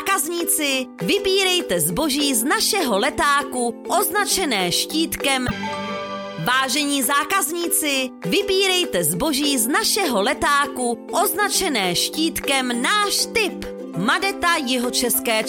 zákazníci, vybírejte zboží z našeho letáku označené štítkem. Vážení zákazníci, vybírejte zboží z našeho letáku označené štítkem náš tip. Madeta Jihočeské